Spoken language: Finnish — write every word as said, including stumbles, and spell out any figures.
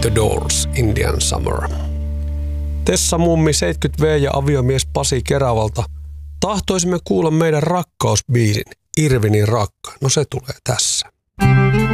The Doors, Indian Summer. Tessa Mummi seitsemänkymmentä vuotias ja aviomies Pasi Keravalta. Tahtoisimme kuulla meidän rakkausbiisin, Irvinin rakka. No se tulee tässä.